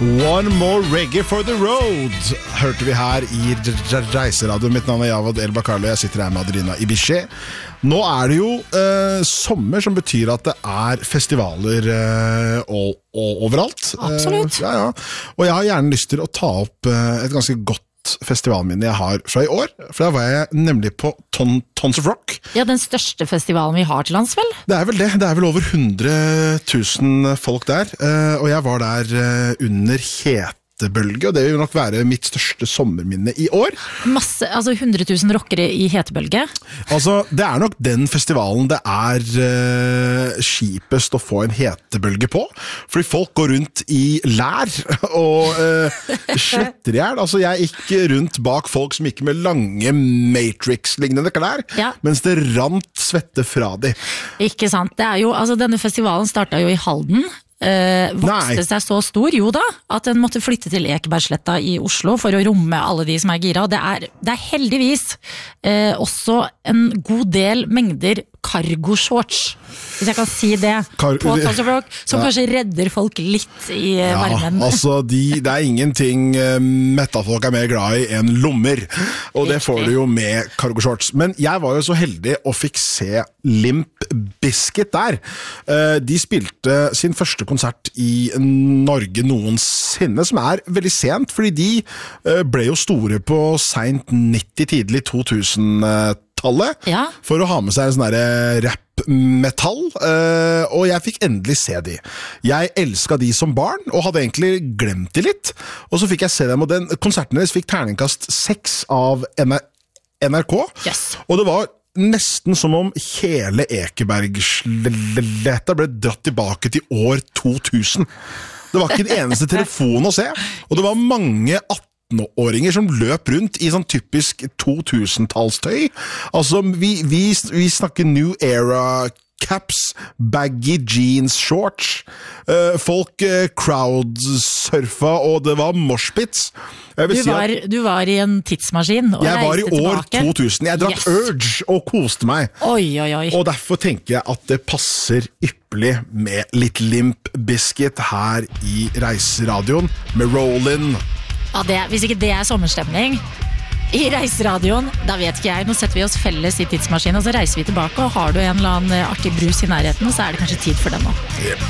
One more reggae for the road hørte vi her i Reiseradio. Mitt navn Javad El-Bakarli, jeg sitter her med Adelina Ibishi. Nå det jo sommer, som betyr at det festivaler overalt. Absolutt. Ja. Og jeg har gjerne lyst til å ta opp et ganske godt festivalminne jeg har fra i år, for da var jeg nemlig på Tons of Rock. Ja, den største festivalen vi har til lands, vel? Det vel det. Det vel over 100 000 folk der, og jeg var der under hetebølge, og det vil nok være mitt største sommerminne i år. Masse, altså 100 000 rockere i hetebølge? Altså, det nok den festivalen det kjipest å få en hetebølge på, fordi folk går rundt i lær og sletter ihjel. Altså, jeg gikk rundt bak folk som gikk med lange Matrix-lignende klær, mens det rant svette fra de. Ikke sant, det jo, altså denne festivalen startet jo i Halden, vokste seg så stor, jo da, at den måtte flytte til Ekebergsletta i Oslo for å romme alle de som gira, og det heldigvis også en god del mengder cargo-shorts, hvis jeg kan si det, på Tons of Rock, som kanskje redder folk litt i varmen. Ja, altså, det ingenting metalfolk mer glad i enn lommer, og det får du jo med cargo-shorts. Men jeg var jo så heldig å fikk se Limp Bizkit der. De spilte sin første konsert i Norge noensinne, som veldig sent, fordi de ble jo store på sent 90, tidlig 2000-tallet, for å ha med seg en sånn rap-metall, og jeg fikk endelig se de. Jeg elsket de som barn, og hadde egentlig glemt de litt, og så fikk jeg se dem, og den konserten deres fikk terningkast 6 av NRK, og det var nesten som om hele Ekebergsletta ble dratt tilbake til år 2000. Det var ikke en eneste telefon å se, og det var mange 18-åringer som løp rundt i sånn typisk 2000-tallstøy. Altså, vi snakker New Era caps, baggy jeans shorts. Folk crowdsurfa, og det var moshpits. Du var i en tidsmaskin og jeg var i år tilbake. 2000. Jeg drakk Urge og koste meg. Oi. Og derfor tenker jeg at det passer ypperlig med litt Limp Bizkit her i Reiseradioen med Rollin'. Ja, hvis ikke det sommerstemning i Reiseradioen, da vet ikke jeg. Nå setter vi oss felles i tidsmaskinen, og så reiser vi tilbake, og har du en eller annen artig brus i nærheten, så det kanskje tid for den nå.